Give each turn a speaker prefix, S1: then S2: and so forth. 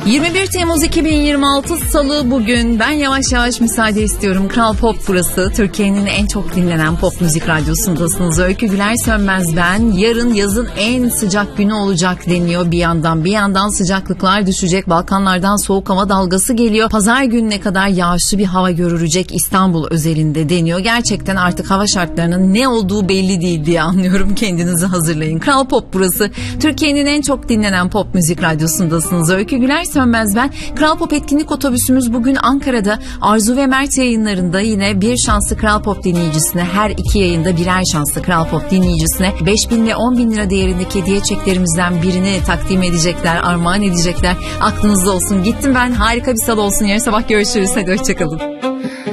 S1: 21 Temmuz 2026 Salı bugün. Ben yavaş yavaş müsaade istiyorum. Kral Pop burası. Türkiye'nin en çok dinlenen pop müzik radyosundasınız. Öykü Güler Sönmez ben. Yarın yazın en sıcak günü olacak deniyor bir yandan. Bir yandan sıcaklıklar düşecek. Balkanlardan soğuk hava dalgası geliyor. Pazar gününe kadar yağışlı bir hava görülecek İstanbul özelinde deniyor. Gerçekten artık hava şartlarının ne olduğu belli değil diye anlıyorum. Kendinizi hazırlayın. Kral Pop burası. Türkiye'nin en çok dinlenen pop müzik radyosundasınız. Öykü Güler Sönmez ben. Kral Pop etkinlik otobüsümüz bugün Ankara'da. Arzu ve Mert yayınlarında yine bir şanslı Kral Pop dinleyicisine, her iki yayında birer şanslı Kral Pop dinleyicisine 5.000 ile 10.000 lira değerindeki hediye çeklerimizden birini takdim edecekler, armağan edecekler. Aklınızda olsun. Gittim ben. Harika bir salı olsun. Yarın sabah görüşürüz. Hadi hoşçakalın.